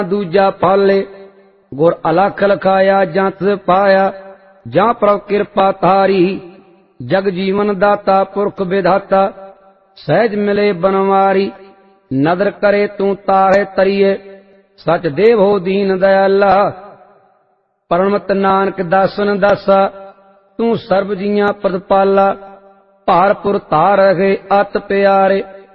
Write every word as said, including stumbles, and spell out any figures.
दूजा फाले। गुर अलख लखाया जंत पाया, जां प्रभ कृपा तारी। जग जीवन दाता पुरख विधाता, सहज मिले बनवारी। नदर करे तू तारे तरिए, सच देव हो दीन दयाला। परमत नानक दासन दासा, तू सर्ब जियां प्रतिपाला। भारपुर तार रहे अत प्यारे,